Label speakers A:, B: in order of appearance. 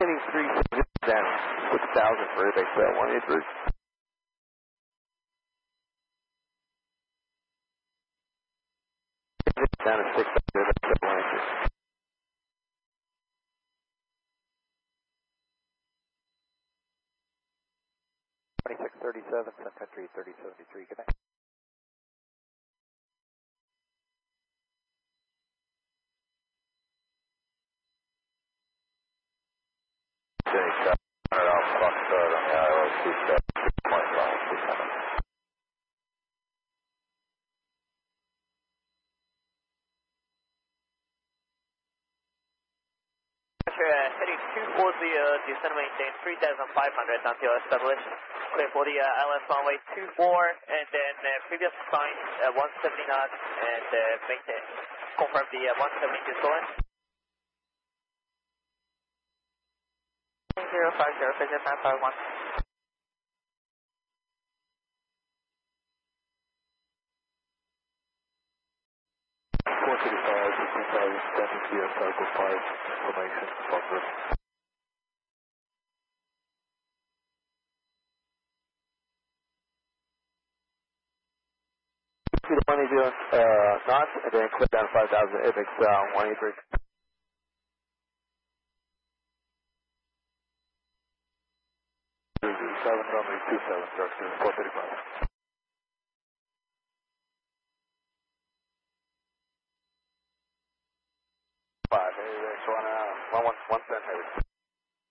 A: Heading 3 down with 1,000 for airbag cell 183. Down to 6 airbag cell 183.
B: 2637, Sun Country 3073, good night.
C: Jenny, 100 off Foxtrot on the ILS 2.527.
D: Heading 240, descend maintain 3,500 until established. Clear for the ILS runway 24, and then previous sign 170 knots, and maintain. Confirm the 170 is going. 050, visit 951.
C: Standing here, Circle 5, information, progress.
A: See the 180 knots, and then clip down 5,000 airbag cell 183.
C: 7 runway 27, direction 435. Five, AX 110.